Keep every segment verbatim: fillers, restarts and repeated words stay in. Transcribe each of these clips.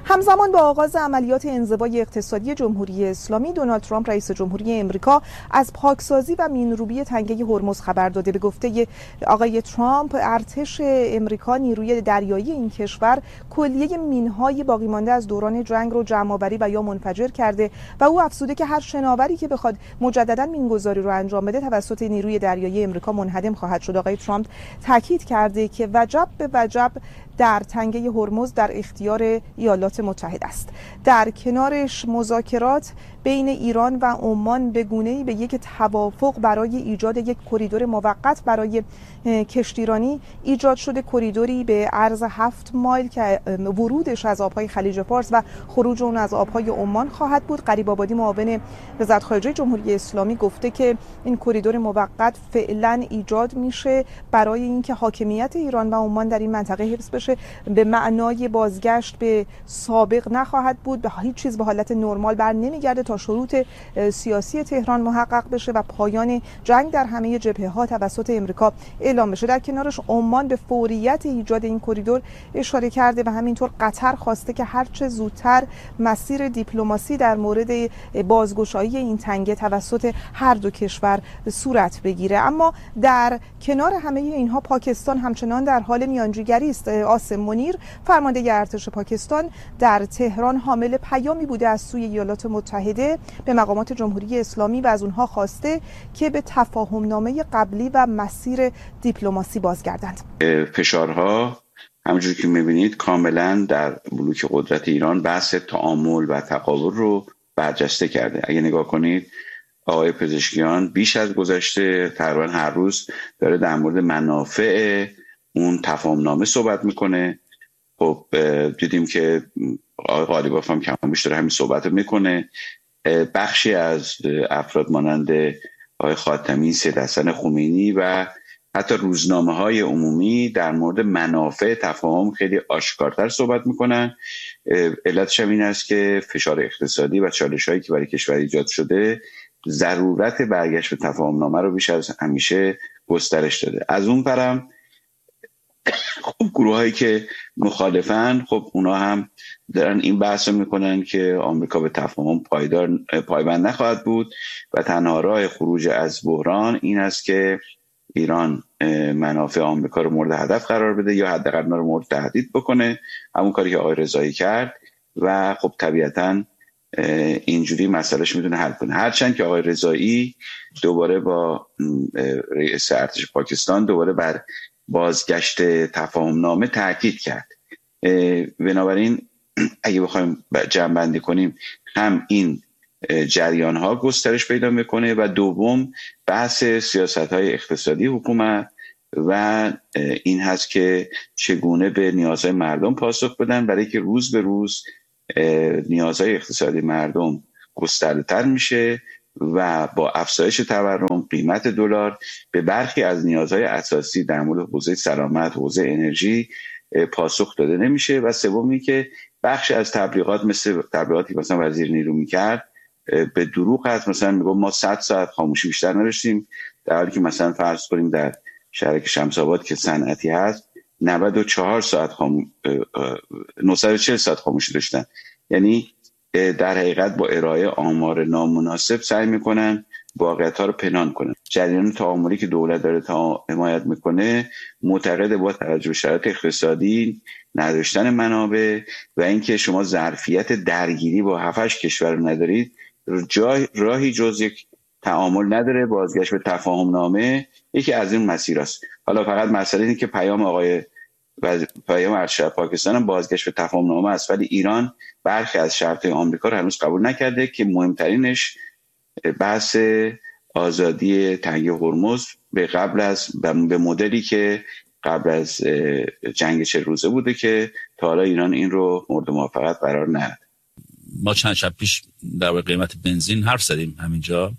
همزمان با آغاز عملیات انزوای اقتصادی جمهوری اسلامی، دونالد ترامپ رئیس جمهوری امریکا از پاکسازی و مین‌روبی تنگه هرمز خبر داده. به گفته آقای ترامپ، ارتش امریکا نیروی دریایی این کشور کلیه مین‌های باقی مانده از دوران جنگ رو جمع‌آوری و یا منفجر کرده و او افزوده که هر شناوری که بخواد مجددا مین‌گذاری رو انجام بده توسط نیروی دریایی امریکا منهدم خواهد شد. آقای ترامپ تاکید کرده که وجب به وجب در تنگه هرمز در اختیار ایالات متحده است. در کنارش مذاکرات بین ایران و عمان به گونه‌ای به یک توافق برای ایجاد یک کریدور موقت برای کشتیرانی ایجاد شده. کریدوری به عرض هفت مایل که ورودش از آبهای خلیج فارس و خروج اون از آبهای عمان خواهد بود. غریب آبادی معاون وزارت خارجه جمهوری اسلامی گفته که این کریدور موقت فعلا ایجاد میشه برای اینکه حاکمیت ایران و عمان در این منطقه حفظ بشه. به معنای بازگشت به سابق نخواهد بود، به هیچ چیز به حالت نرمال بر نمیگرده تا شروط سیاسی تهران محقق بشه و پایان جنگ در همه جبهه‌ها توسط امریکا اعلام بشه. در کنارش عمان به فوریت ایجاد این کریدور اشاره کرده و همینطور قطر خواسته که هرچه زودتر مسیر دیپلماسی در مورد بازگشایی این تنگه توسط هر دو کشور صورت بگیره. اما در کنار همه اینها پاکستان همچنان در حال میانجیگری است. آسم منیر فرمانده ارتش پاکستان در تهران حامل پیامی بوده از سوی ایالات متحده به مقامات جمهوری اسلامی و از اونها خواسته که به تفاهم نامه قبلی و مسیر دیپلماسی بازگردند. فشارها همونجور که می‌بینید کاملا در بلوک قدرت ایران بحث تعامل و تقابل رو برجسته کرده. اگه نگاه کنید آقای پزشکیان بیش از گذشته تقریبا هر روز داره در مورد منافع اون تفاهم نامه صحبت میکنه. خب دیدیم که آقای غالیباف هم کمابیش داره همین صحبت رو میکنه. بخشی از افراد مانند آقای خاتمی، سید حسن خمینی و حتی روزنامه های عمومی در مورد منافع تفاهم خیلی آشکارتر صحبت میکنن. علتش هم این است که فشار اقتصادی و چالش هایی که برای کشور ایجاد شده ضرورت برگشت به تفاهم نامه رو بیش از همیشه گسترش داده. از اون پرم خب گروه هایی که مخالفن، خب اونا هم دارن این بحث رو میکنن که آمریکا به تفاهم پایدار پایبند نخواهد بود و تنها راه خروج از بحران این است که ایران منافع آمریکا رو مورد هدف قرار بده یا حداقل اونا رو مورد تهدید بکنه، همون کاری که آقای رضایی کرد و خب طبیعتاً اینجوری مسئلهش میتونه حل کنه. هرچند که آقای رضایی دوباره با رئیس ارتش پاکستان دوباره بر بازگشت تفاهم نامه تاکید کرد. بنابراین اگه بخوایم جمع‌بندی کنیم، هم این جریان ها گسترش پیدا میکنه و دوم بحث سیاست های اقتصادی حکومت و این هست که چگونه به نیازهای مردم پاسخ بدن، برای که روز به روز نیازهای اقتصادی مردم گسترده‌تر میشه و با افزایش تورم قیمت دلار به برخی از نیازهای اساسی در مورد حوزه سلامت، حوزه انرژی پاسخ داده نمیشه. و سومی که بخش از تبلیغات مثل تبلیغاتی مثلا وزیر نیرو میکرد به دروغ هست، مثلا میگم ما صد ساعت خاموشی بیشتر نداشتیم، در حالی که مثلا فرض کنیم در شهر شمس‌آباد که صنعتی هست نود و چهار ساعت خاموش نهصد و چهل ساعت خاموشی داشتن. یعنی در حقیقت با ارائه آمار نامناسب سعی میکنن واقعیت‌ها رو پنهان کنن. جریان تعاملی که دولت داره تا حمایت میکنه معتقد با توجه به شرایط اقتصادی، نداشتن منابع و اینکه شما ظرفیت درگیری با هفت هشت کشور رو ندارید، جای راهی جز یک تعامل نداره. بازگشت به تفاهم نامه یکی از این مسیراست. حالا فقط مسئله اینه که پیام آقای و پیام ارتش پاکستان هم بازگشت به تفاهم نامه است، ولی ایران برخی از شرط‌های آمریکا رو هنوز قبول نکرده که مهمترینش بحث آزادی تنگه هرمز به قبل از به مدلی که قبل از جنگ چه روزه بوده که تا حالا ایران این رو مورد موافقت قرار نداد. ما چند شب پیش در قیمت بنزین حرف زدیم همینجا،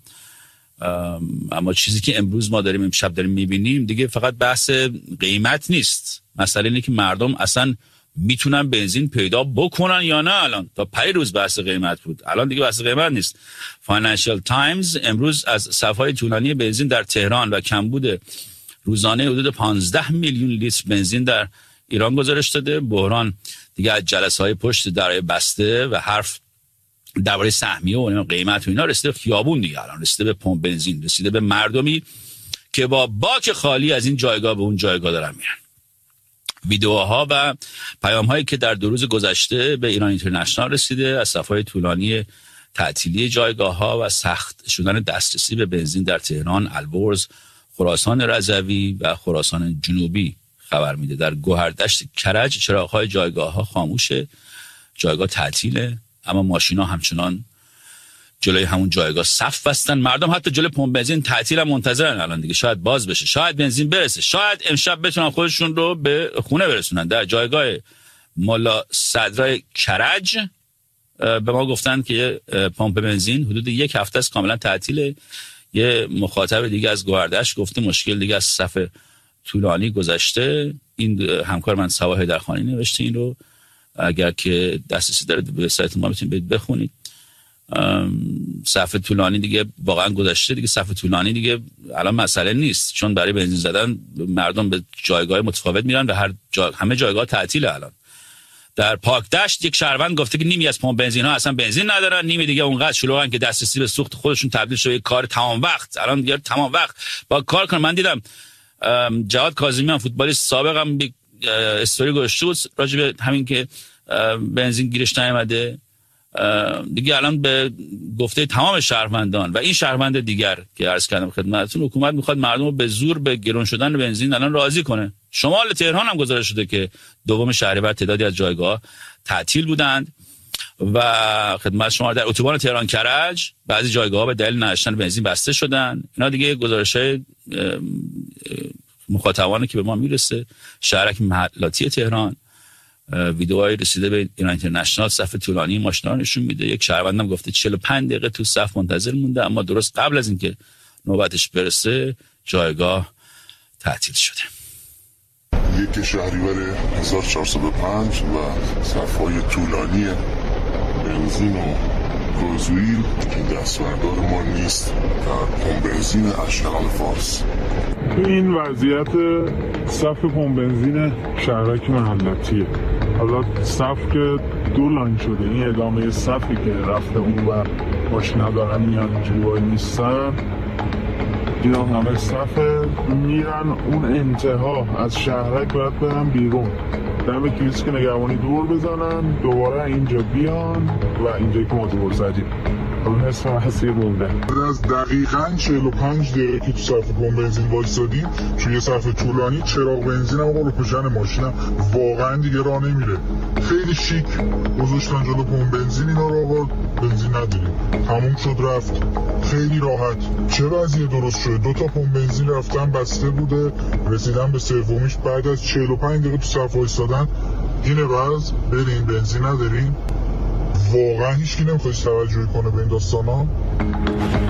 اما چیزی که امروز ما داریم امشب داریم میبینیم دیگه فقط بحث قیمت نیست. مسئله اینه که مردم اصلا میتونن بنزین پیدا بکنن یا نه. الان تا پری روز بحث قیمت بود، الان دیگه بحث قیمت نیست. فاینانشال تایمز امروز از صفحه طولانی بنزین در تهران و کمبود روزانه حدود پانزده میلیون لیتر بنزین در ایران گزارش داده. بحران دیگه از جلسه های پشت درای بسته و حرف درباره سهمیه و قیمت و اینا رسیده خیابون دیگه، الان رسیده به پمپ بنزین، رسیده به مردمی که با باک خالی از این جایگاه به اون جایگاه دارن میرن. ویدیوها و پیام هایی که در دو روز گذشته به ایران اینترنشنال رسیده از صفحات طولانی تعطیلی جایگاه ها و سخت شدن دسترسی به بنزین در تهران، البرز، خراسان رضوی و خراسان جنوبی خبر میده. در گوهردشت کرج چراغ‌های جایگاه‌ها خاموشه، جایگاه تعطیله، اما ماشینا همچنان جلوی همون جایگاه صف بستن. مردم حتی جلوی پمپ بنزین تعطیل هم منتظرن الان دیگه، شاید باز بشه، شاید بنزین برسه، شاید امشب بتونن خودشون رو به خونه برسونن. در جایگاه ملا صدرای کرج به ما گفتن که پمپ بنزین حدود یک هفته است کاملا تعطیله. یه مخاطب دیگه از گوهردشت گفته مشکل دیگه از صف طولانی گذشته. این همکار من صباح حیدرخانی نوشته این رو، اگر که دسترسی داره به سایت ما میتونید بخونید. صف طولانی دیگه واقعا گذشته دیگه، صف طولانی دیگه الان مسئله نیست، چون برای بنزین زدن مردم به جایگاه متفاوت میرن و هر جا همه جایگاه تعطیله. الان در پاکدشت یک شهروند گفته که نیمی از پمپ بنزین ها اصلا بنزین ندارن، نیمی دیگه اونقدر شلوغن که دسترسی به سوخت خودشون تبدیل شده یک کار تمام وقت. الان دیگه تمام وقت با کار کنن. من دیدم جواد کاظمیان فوتبالیست سابقم استوری گذاشته بود راجع به همین که بنزین گیرش نیامده دیگه. الان به گفته تمام شهروندان و این شهروند دیگر که عرض کردم خدمتتون، حکومت میخواد مردم رو به زور به گرون شدن بنزین الان راضی کنه. شمال تهران هم گزارش شده که دوم شهریور تعدادی از جایگاه تعطیل بودند و خدمت شما در اتوبان تهران کرج بعضی جایگاه‌ها به دلیل نداشتن بنزین بسته شدن. اینا دیگه گزارش‌های مخاطبانی که به ما میرسه. شهرک محلاتی تهران ویدیوهای رسیده به ایران اینترنشنال صف طولانی ماشینا نشون میده. یک شهروندم گفته چهل و پنج دقیقه تو صف منتظر مونده، اما درست قبل از اینکه نوبتش برسه جایگاه تعطیل شده. یک شهریور هزار و چهارصد و پنج و صف‌های طولانی بنزین و گازوئیل که دستبردار ما نیست در پمپ بنزین اشنغال فارس. تو این وضعیت صف پمپ بنزین شهرک محلاتیه. حالا صف که دو لاین شده، این ادامه صفی که رفته اون و ماشینا دارن میان اینجوری وای نیستن، اینا همه صف میرن اون انتها از شهرک باید برن بیرون، دم کلیس که نگهبانی دور بزنن دوباره اینجا بیان و اینجا که ما دور زدیم. اون نصف مسیر مونده. از دقیقاً چهل و پنج دقیقه که تو صف پمپ بنزین وایسادیم توی صف طولانی، چراغ بنزین هم آقا رو پشن ماشینم واقعا دیگه راه نمیره. خیلی شیک گذاشتن جلو پمپ بنزین اینا رو، آقا بنزین نداریم، تموم شد رفت. خیلی راحت. چه وضعیه درست شده؟ دو تا پمپ بنزین رفتن بسته بوده، رسیدن به سومیش بعد از چهل و پنج دقیقه تو صف وایسادن. اینه وضع، بریم بنزین نداریم. واقعا هیچ کی نمیخواد توجه کنه به این داستانا.